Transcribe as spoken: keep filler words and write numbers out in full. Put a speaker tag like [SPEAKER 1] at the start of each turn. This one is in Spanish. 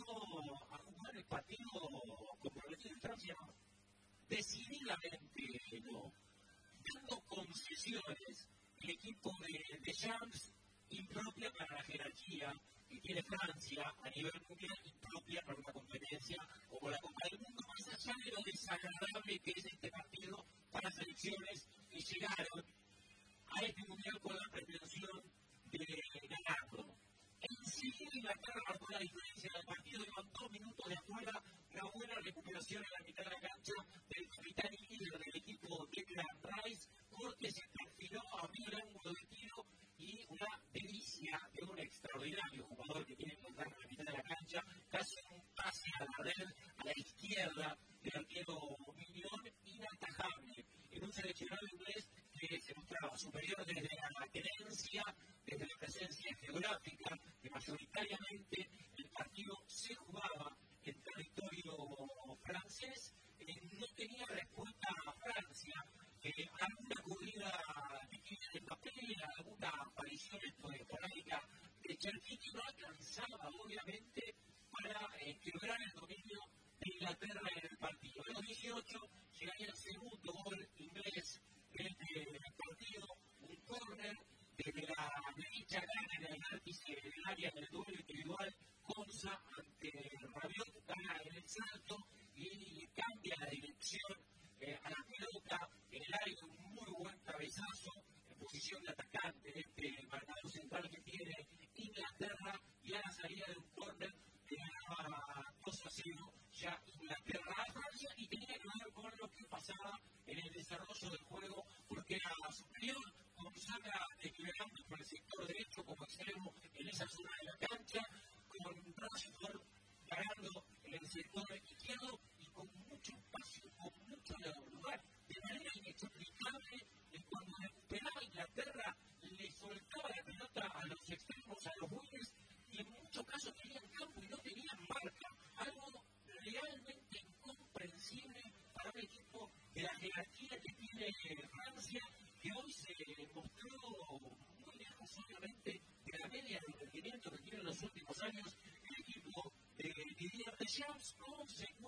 [SPEAKER 1] a jugar el partido comprometido en Francia, no. Decididamente no. Dando concesiones, el equipo de, de Champs, impropia para la jerarquía que tiene Francia a nivel mundial, impropia para una competencia como la Copa del Mundo, más allá de lo desagradable que es este partido para selecciones que llegaron a este mundial con la pretensión de ganarlo. Enseguida Inglaterra marcó la diferencia del partido, llevan dos minutos de afuera, una buena recuperación en la mitad de la cancha del capitán y líder del equipo Declan Rice, porque se perfiló a abrir el ángulo de tiro y una delicia de un extraordinario jugador que tiene que entrar en la mitad de la cancha, casi un pase a la red, a la izquierda del arquero Mignon, inatajable, en un seleccionado inglés que se mostraba superior desde la tenencia, desde la presencia geográfica, que mayoritariamente el partido se jugaba en territorio francés, eh, no tenía respuesta a Francia, eh, alguna corrida de Kylian Mbappé, alguna aparición esporádica de Cherkini no alcanzaba, obviamente, para eh, quebrar el dominio de Inglaterra en el partido. En los dieciocho llegaría el segundo gol inglés del partido, un córner desde la derecha gana en el vértice del área del duelo individual, Konsa ante Rabiot, gana en el salto y cambia la dirección eh, a la pelota en el área, un muy buen cabezazo en posición de atacante de este marcador central que tiene Inglaterra, y a la salida de un córner que ganaba dos a cero ya Inglaterra a Francia, y tenía que ver con lo que pasaba en el desarrollo del juego, porque era superior, con saca declarando por el sector derecho como extremo en esa zona de la cancha, con Rashford ganando en el sector izquierdo y con mucho espacio, con mucho lugar, de manera inexplicable, y cuando recuperaba Inglaterra le soltaba la pelota a los extremos, a los wingers, y en muchos casos tenían campo y no tenían marca, algo realmente incomprensible para un equipo de la jerarquía que tiene Francia, que hoy se mostró muy lejos, obviamente, de la media de rendimiento que tiene en los últimos años el equipo de Didier Deschamps, con